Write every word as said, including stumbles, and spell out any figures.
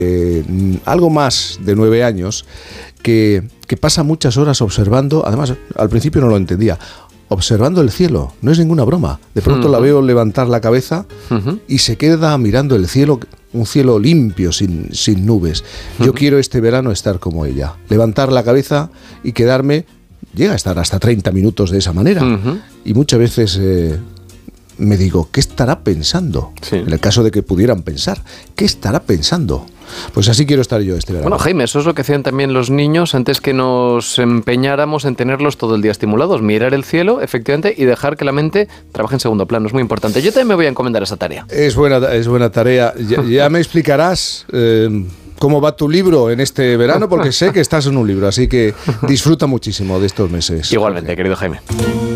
eh, algo más de nueve años, que, que pasa muchas horas observando, además al principio no lo entendía, observando el cielo, no es ninguna broma. De pronto uh-huh. la veo levantar la cabeza uh-huh. y se queda mirando el cielo, un cielo limpio, sin, sin nubes. Uh-huh. Yo quiero este verano estar como ella, levantar la cabeza y quedarme, llega a estar hasta treinta minutos de esa manera. Uh-huh. Y muchas veces eh, me digo, ¿qué estará pensando? Sí. En el caso de que pudieran pensar, ¿qué estará pensando? Pues así quiero estar yo este verano. Bueno, Jaime, eso es lo que hacían también los niños antes que nos empeñáramos en tenerlos todo el día estimulados. Mirar el cielo, efectivamente, y dejar que la mente trabaje en segundo plano. Es muy importante. Yo también me voy a encomendar esa tarea. Es buena, es buena tarea. Ya, ya me explicarás eh, cómo va tu libro en este verano, porque sé que estás en un libro, así que disfruta muchísimo de estos meses. Igualmente, querido Jaime.